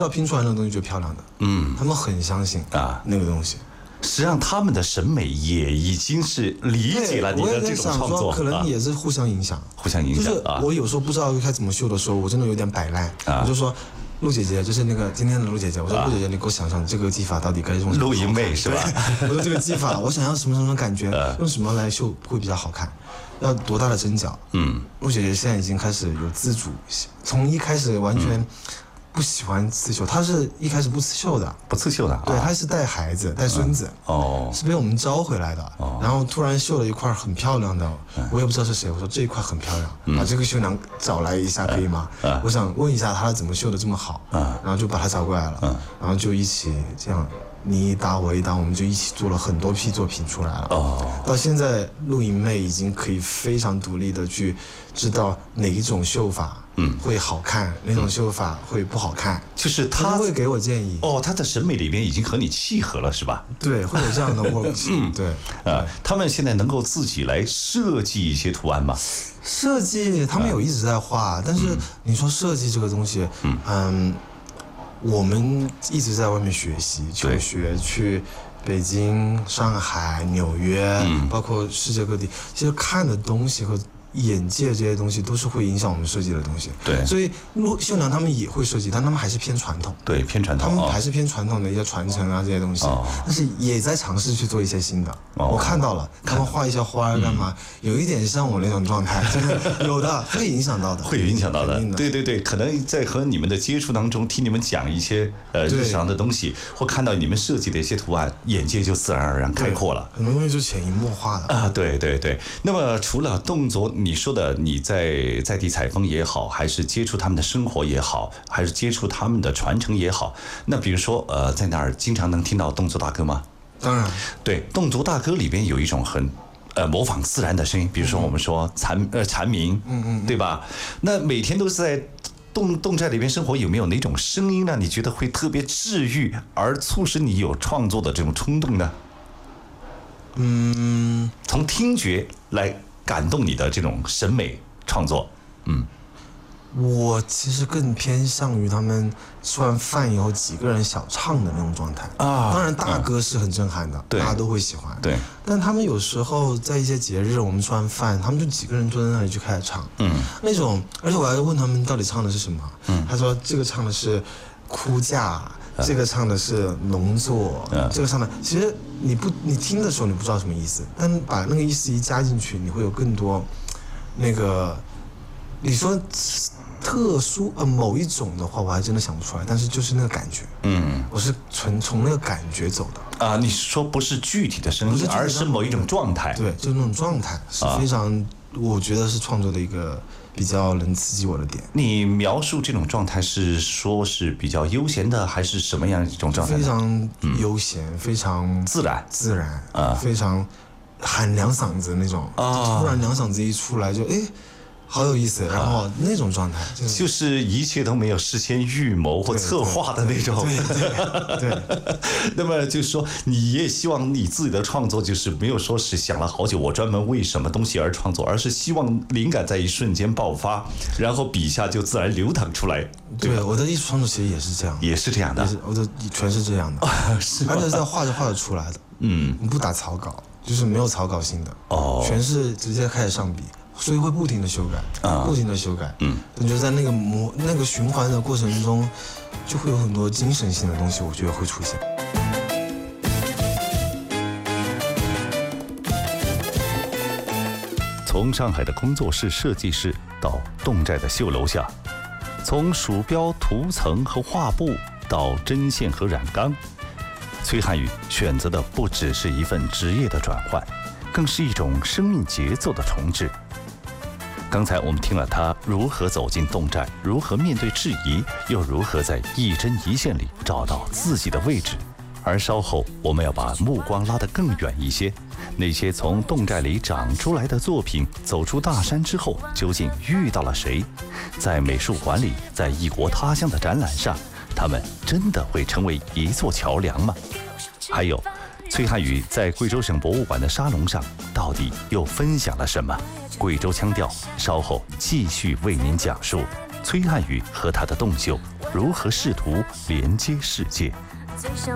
要拼出来的东西就漂亮的。他们很相信那个东西。 实际上，他们的审美也已经是理解了你的这种创作， 可能也是互相影响。就是我有时候不知道该怎么秀的时候，我真的有点摆烂，我就说。陆姐姐就是那个今天的陆姐姐，我说陆姐姐，你给我想想这个技法到底该用什么？ 陆莹妹是吧？ 我说这个技法，我想要什么什么感觉，用什么来秀会比较好看？要多大的针脚？陆姐姐现在已经开始有自主，从一开始完全不喜欢刺绣，她是一开始不刺绣的，对，她是带孩子带孙子，是被我们招回来的，然后突然绣了一块很漂亮的，我也不知道是谁，我说这一块很漂亮，把这个绣娘找来一下可以吗？我想问一下她怎么绣的这么好，然后就把她找过来了，然后就一起这样。你一搭我一搭，我们就一起做了很多批作品出来了。到现在，陆莹妹已经可以非常独立的去知道哪一种绣法会好看，哪种绣法会不好看。 就是她会给我建议。 她的审美里面已经和你契合了，是吧？ 对，会有这样的默契。对。 他们现在能够自己来设计一些图案吗？ 设计，他们有一直在画，但是你说设计这个东西，我们一直在外面学习求学，去北京、上海、纽约，包括世界各地，其实看的东西和眼界这些东西都是会影响我们设计的东西。 对， 所以绣娘他们也会设计，但他们还是偏传统。 对，偏传统。 他们还是偏传统的一些传承啊这些东西，但是也在尝试去做一些新的。我看到了，他们画一些花干嘛，有一点像我那种状态，真的有的会影响到的， 会影响到的。对，可能在和你们的接触当中，听你们讲一些日常的东西，或看到你们设计的一些图案，眼界就自然而然开阔了。 很多东西就潜移默化的对。那么除了动作，你说的你在地采风也好，还是接触他们的生活也好，还是接触他们的传承也好，那比如说在那儿经常能听到侗族大歌吗？ 当然， 对，侗族大歌里边有一种很模仿自然的声音，比如说我们说蝉鸣，对吧？那每天都是在侗寨里边生活，有没有哪种声音让你觉得会特别治愈，而促使你有创作的这种冲动呢？从听觉来感动你的这种审美创作， 我其实更偏向于他们吃完饭以后几个人小唱的那种状态当然大歌是很震撼的，大家都会喜欢。 对， 但他们有时候在一些节日，我们吃完饭，他们就几个人坐在那里就开始唱，那种，而且我还问他们到底唱的是什么，他说这个唱的是哭嫁。这个唱的是农作，这个唱的其实你听的时候你不知道什么意思，但把那个意思一加进去，你会有更多那个你说特殊某一种的话，我还真的想不出来，但是就是那个感觉，我是从那个感觉走的你说不是具体的声音，而是某一种状态， 对，就是那种状态是非常，我觉得是创作的一个比较能刺激我的点。 你描述这种状态是说是比较悠闲的，还是什么样一种状态？ 非常悠闲，非常自然非常喊两嗓子那种，突然两嗓子一出来就好有意思，然后那种状态就是一切都没有事先预谋或策划的那种。 对。 那么就是说，你也希望你自己的创作就是没有说是想了好久，我专门为什么东西而创作，而是希望灵感在一瞬间爆发，然后笔下就自然流淌出来。 对，我的艺术创作其实也是这样， 也是这样的， 我的全是这样的，而且是在画着画着出来的。你不打草稿，就是没有草稿性的，全是直接开始上笔。所以会不停的修改，不停的修改，我觉得在那个循环的过程中，就会有很多精神性的东西，我觉得会出现。 从上海的工作室设计师到侗寨的绣楼下，从鼠标、涂层和画布到针线和染缸，崔汉宇选择的不只是一份职业的转换，更是一种生命节奏的重置。刚才我们听了他如何走进侗寨，如何面对质疑，又如何在一针一线里找到自己的位置。而稍后我们要把目光拉得更远一些，那些从侗寨里长出来的作品，走出大山之后究竟遇到了谁？在美术馆里，在异国他乡的展览上，他们真的会成为一座桥梁吗？还有崔汉宇在贵州省博物馆的沙龙上到底又分享了什么？贵州腔调，稍后继续为您讲述崔汉宇和他的侗绣如何试图连接世界。